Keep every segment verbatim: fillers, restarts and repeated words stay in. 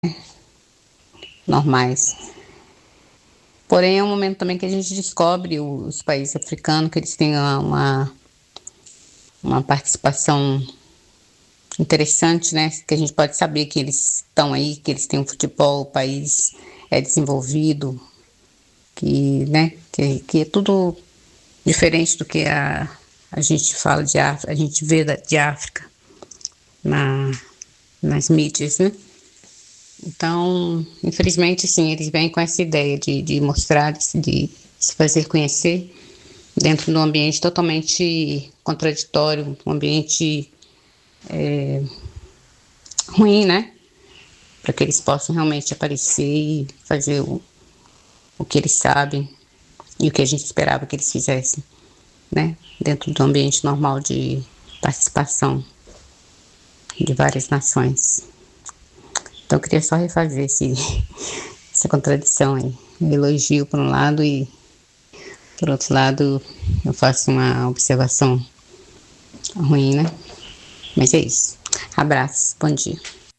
normais. Porém, é um momento também que a gente descobre os países africanos, que eles têm uma, uma participação interessante, né? Que a gente pode saber que eles estão aí, que eles têm um futebol, o país é desenvolvido, que, né? que, que é tudo diferente do que a, a gente fala de África, a gente vê da, de África na, nas mídias, né? Então, infelizmente, sim, eles vêm com essa ideia de, de mostrar, de, de se fazer conhecer dentro de um ambiente totalmente contraditório, um ambiente é, ruim, né? Para que eles possam realmente aparecer e fazer o, o que eles sabem e o que a gente esperava que eles fizessem, né? Dentro do ambiente normal de participação de várias nações. Então eu queria só refazer esse, essa contradição aí. Eu elogio por um lado e por outro lado eu faço uma observação ruim, né? Mas é isso. Abraço, bom dia.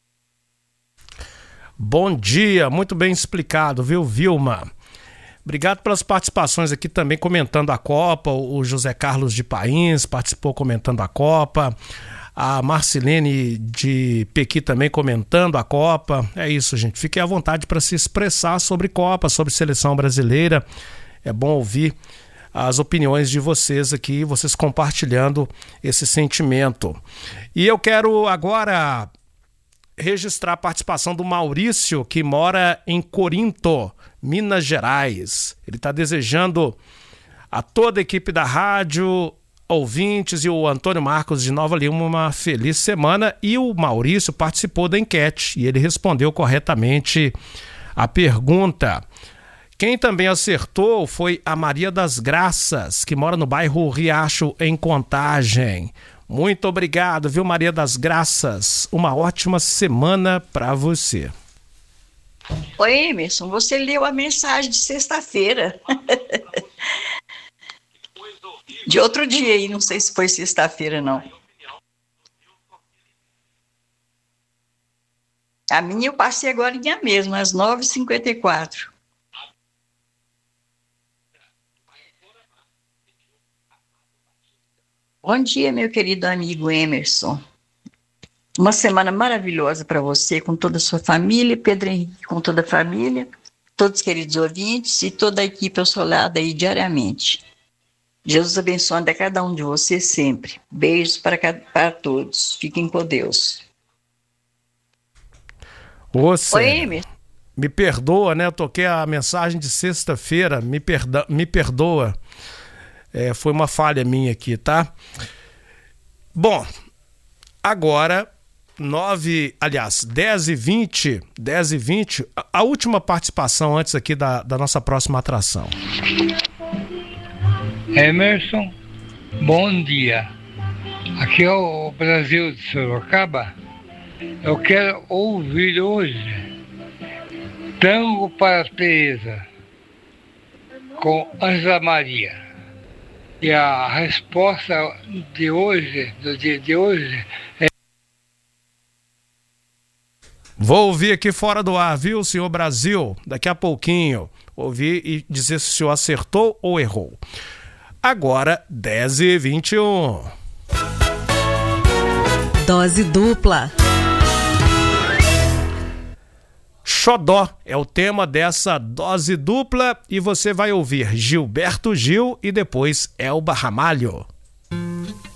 Bom dia, muito bem explicado, viu, Vilma? Obrigado pelas participações aqui também comentando a Copa. O José Carlos de Pains participou comentando a Copa. A Marcilene de Pequi também comentando a Copa. É isso, gente. Fiquem à vontade para se expressar sobre Copa, sobre seleção brasileira. É bom ouvir as opiniões de vocês aqui, vocês compartilhando esse sentimento. E eu quero agora registrar a participação do Maurício, que mora em Corinto, Minas Gerais. Ele está desejando a toda a equipe da rádio, ouvintes e o Antônio Marcos de Nova Lima uma feliz semana. E o Maurício participou da enquete e ele respondeu corretamente a pergunta. Quem também acertou foi a Maria das Graças, que mora no bairro Riacho, em Contagem. Muito obrigado, viu, Maria das Graças? Uma ótima semana para você. Oi, Emerson, você leu a mensagem de sexta-feira. De outro dia aí, não sei se foi sexta-feira, não. A minha eu passei agora mesmo, às nove e cinquenta e quatro. Bom dia, meu querido amigo Emerson. Uma semana maravilhosa para você, com toda a sua família, Pedro Henrique com toda a família, todos os queridos ouvintes e toda a equipe ao seu lado aí diariamente. Jesus abençoe a cada um de vocês sempre. Beijos para, para todos. Fiquem com Deus. Você, Oi, Emerson. Me perdoa, né? Eu toquei a mensagem de sexta-feira. Me, perda, me perdoa. É, foi uma falha minha aqui, tá? Bom, agora, nove, aliás, dez e vinte, dez e vinte, a, a última participação antes aqui da, da nossa próxima atração. Emerson, bom dia. Aqui é o Brasil de Sorocaba. Eu quero ouvir hoje Tango para Teresa com Ângela Maria. E a resposta de hoje, do dia de hoje, é... Vou ouvir aqui fora do ar, viu, senhor Brasil? Daqui a pouquinho. Ouvir e dizer se o senhor acertou ou errou. Agora, dez e vinte e um. Dose dupla. Xodó é o tema dessa dose dupla e você vai ouvir Gilberto Gil e depois Elba Ramalho.